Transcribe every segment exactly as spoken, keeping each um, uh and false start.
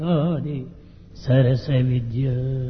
Sarasa Vidya.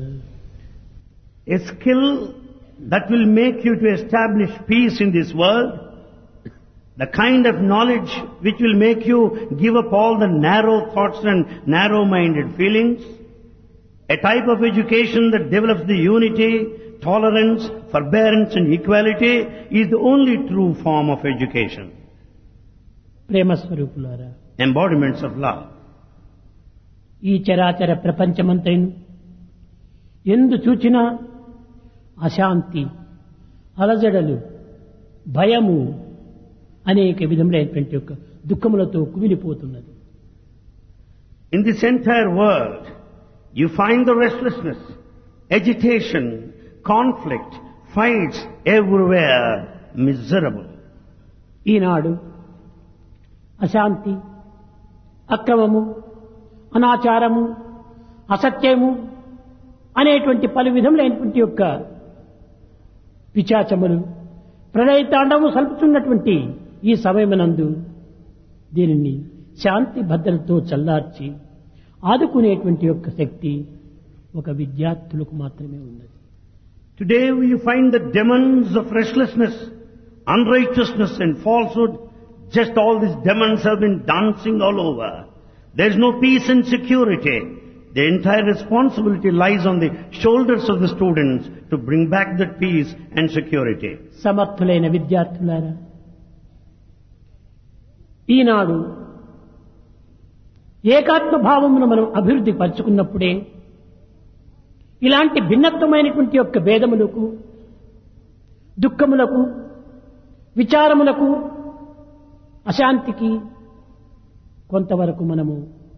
A skill that will make you to establish peace in this world, the kind of knowledge which will make you give up all the narrow thoughts and narrow-minded feelings, a type of education that develops the unity, tolerance, forbearance and equality is the only true form of education. ప్రేమ స్వరూపులారా, Embodiments of love. ఈ చరాచర ప్రపంచమంతైను ఎందు చూచినా అశాంతి, అలజడలు, భయము అనేక విధములైనటువంటి యొక్క దుఃఖములతో కుమిలిపోతున్నది. In this entire world, you find the restlessness, agitation, conflict, fights everywhere, miserable. ఈనాడు అశాంతి, అక్రమము, అనాచారము, అసత్యము అనేటువంటి పలు విధములైనటువంటి యొక్క పిశాచములు ప్రళయతాండము సల్పుతున్నటువంటి ఈ సమయమునందు దీనిని శాంతి భద్రతతో చల్లార్చి ఆదుకునేటువంటి యొక్క శక్తి ఒక విద్యార్థులకు మాత్రమే ఉన్నది. Today you find the demons of restlessness, unrighteousness and falsehood. Just all these demons have been dancing all over. There is no peace and security. The entire responsibility lies on the shoulders of the students to bring back that peace and security. సమర్థులైన విద్యార్థులారా, ఈనాడు ఏకాత్మ భావమును మనం అభివృద్ధి పరుచుకున్నప్పుడే ఇలాంటి భిన్నత్వమైనటువంటి యొక్క భేదములకు, దుఃఖములకు, విచారములకు, అశాంతికి కొంతవరకు మనము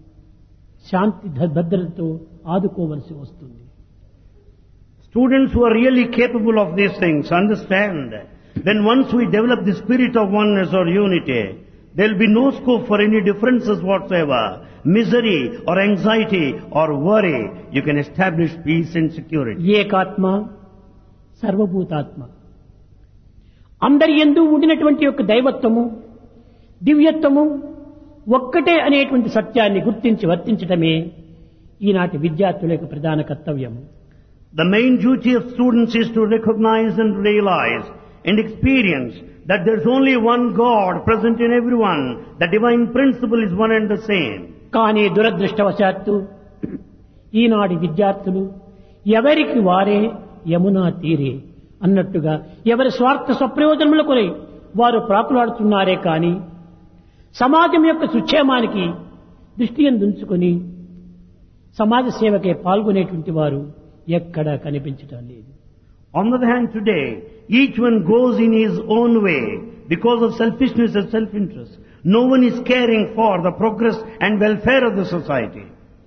శాంతి భద్రతతో ఆదుకోవలసి వస్తుంది. Students who are really capable of these things understand then once we develop the spirit of oneness or unity, there will be no scope for any differences whatsoever, misery or anxiety or worry. You can establish peace and security. ఏకాత్మ, సర్వభూతాత్మ, అందరి యందు ఉండినటువంటి యొక్క దైవత్వము, దివ్యత్వము ఒక్కటే అనేటువంటి సత్యాన్ని గుర్తించి వర్తించటమే ఈనాటి విద్యార్థుల యొక్క ప్రధాన కర్తవ్యం. The main duty of students is to recognize and realize and experience that there is only one God present in everyone. The divine principle is one and the same. కానీ దురదృష్టవశాత్తు ఈనాటి విద్యార్థులు ఎవరికి వారే యమునా తీరే అన్నట్టుగా ఎవరి స్వార్థ స్వప్రయోజనముల కొరై వారు ప్రాకులాడుతున్నారే కానీ సమాజం యొక్క సుక్షేమానికి దృష్టి ఉంచుకొని సమాజ సేవకే పాల్గొనేటువంటి వారు ఎక్కడా కనిపించటం లేదు. On the other hand, today, each one goes in his own way because of selfishness and self-interest. No one is caring for the progress and welfare of the society.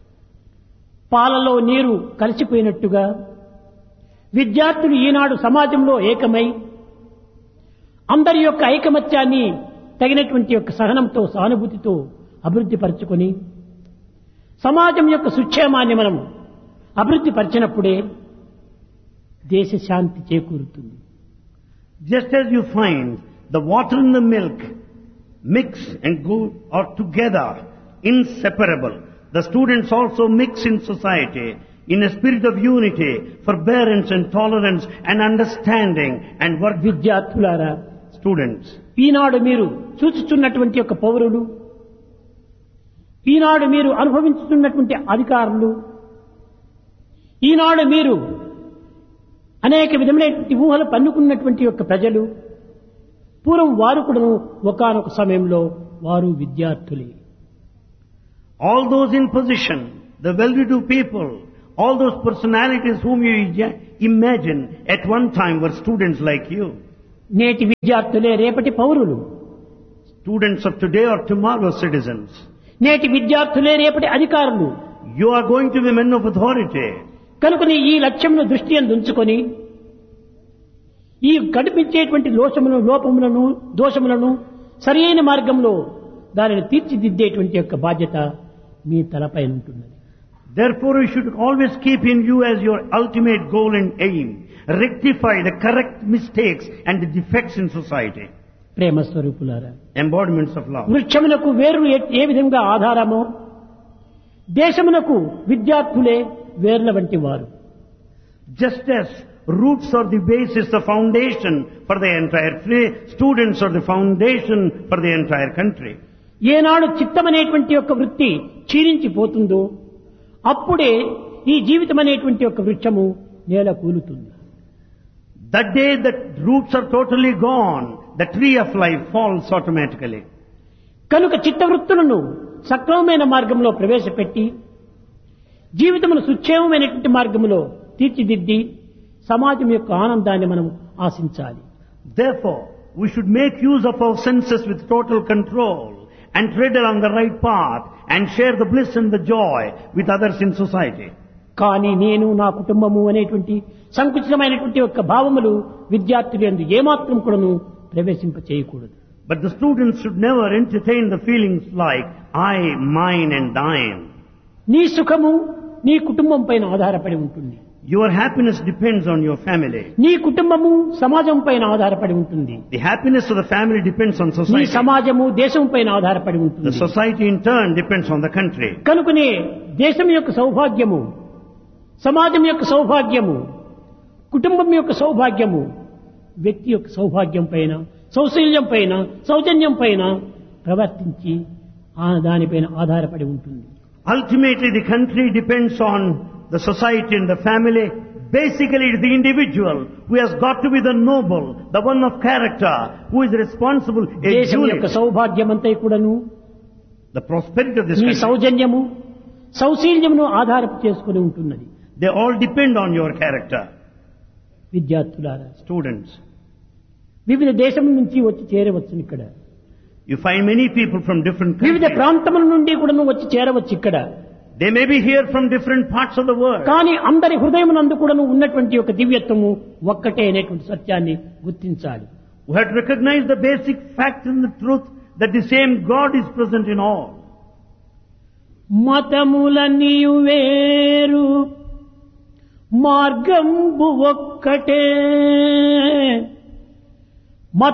పాలలో నీరు కలిసిపోయినట్టుగా విద్యార్థులు ఈనాడు సమాజంలో ఏకమై అందరి యొక్క ఐకమత్యాన్ని తగినటువంటి యొక్క సహనంతో, సానుభూతితో అభివృద్ధి పరచుకొని సమాజం యొక్క సుక్షేమాన్ని మనం అభివృద్ధి పరిచినప్పుడే దేశ శాంతి చేకూరుతుంది. Just as you find the water and the milk mix and go are together, inseparable, the students also mix in society in a spirit of unity, forbearance and tolerance and understanding and work. విద్యార్థులారా, Students, ఈనాడు మీరు చూచుతున్నటువంటి యొక్క పౌరులు, ఈనాడు మీరు అనుభవించుతున్నటువంటి అధికారులు, ఈనాడు మీరు అనేక విధమైనటువంటి ఊహలు పన్నుకున్నటువంటి యొక్క ప్రజలు, పూర్వం వారు కూడా ఒకానొక సమయంలో వారు విద్యార్థులే. all those in position, the well-to-do people, all those personalities whom you imagine at one time were students like you. నేటి విద్యార్థులే రేపటి పౌరులు. Students of today are tomorrow's citizens. నేటి విద్యార్థులే రేపటి అధికారులు. You are going to be men of authority. కనుకని ఈ లక్ష్యంను దృష్టి ఉంచుకొని ఈ కనిపించేటువంటి లోపములను లోపములను దోషములను సరియైన మార్గంలో దానిని తీర్చిదిద్దేటువంటి యొక్క బాధ్యత మీ తలపై ఉంటున్నది. Therefore you should always keep in view as your ultimate goal and aim, rectify the correct mistakes and the defects in society. ప్రేమ స్వరూపులారా, Embodiments of love. వృక్షములకు వేరు ఏ విధంగా ఆధారమో దేశమునకు విద్యార్థులే వేర్ల వంటి వారు. Just as roots are the basis, the foundation for the entire country, students are the foundation for the entire country. ఏనాడు చిత్తమనేటువంటి యొక్క వృత్తి క్షీణించిపోతుందో అప్పుడే ఈ జీవితం అనేటువంటి యొక్క వృక్షము నేల కూలుతుంది. That day that roots are totally gone, the tree of life falls automatically. కనుక చిత్తవృత్తులను సక్రమమైన మార్గంలో ప్రవేశపెట్టి జీవితమును సుక్షేమమైనటువంటి మార్గంలో తీర్చిదిద్ది సమాజం యొక్క ఆనందాన్ని మనం ఆశించాలి. Therefore, we should make use of our senses with total control and tread along the right path and share the bliss and the joy with others in society. కానీ నేను నా కుటుంబము అనేటువంటి సంకుచితమైనటువంటి యొక్క భావములు విద్యార్థులందు ఏమాత్రం కూడాను ప్రవేశింప చేయకూడదు. But the students should never entertain the feelings like I, mine and thine. నీ సుఖము నీ కుటుంబం పైన ఆధారపడి ఉంటుంది. Your happiness depends on your family. నీ కుటుంబము సమాజం పైన ఆధారపడి ఉంటుంది. The happiness of the family depends on నీ society. సమాజము దేశం పైన ఆధారపడి ఉంటుంది. The society in turn depends on the country. కనుకనే దేశం యొక్క సౌభాగ్యము, సమాజం యొక్క సౌభాగ్యము, కుటుంబం యొక్క సౌభాగ్యము వ్యక్తి యొక్క సౌభాగ్యం పైన, సౌశల్యం పైన, సౌజన్యం పైన ప్రవర్తించి ఆ దానిపైన ఆధారపడి ఉంటుంది. Ultimately, the country depends on the society and the family. Basically, it is the individual who has got to be the noble, the one of character, who is responsible. A దేశం యొక్క unit. సౌభాగ్యం అంతా కూడాను The prosperity of this నీ country, సౌజన్యము సౌశీల్యమును ఆధారపు చేసుకుని ఉంటున్నది. they all depend on your character. విద్యార్థులారా, Students, వివిధ దేశం నుంచి వచ్చి చేరవచ్చు ఇక్కడ. you find many people from different వివిధ countries. ప్రాంతముల నుండి కూడాను వచ్చి చేరవచ్చు ఇక్కడ. They may be here from different parts of the world. కానీ అందరి హృదయమునందు కూడాను ఉన్నటువంటి ఒక దివ్యత్వము ఒక్కటే అనేటువంటి సత్యాన్ని గుర్తించాలి. We have to recognize the basic fact and the truth that the same God is present in all. మతములన్నీ వేరు మార్గంబు ఒక్కటే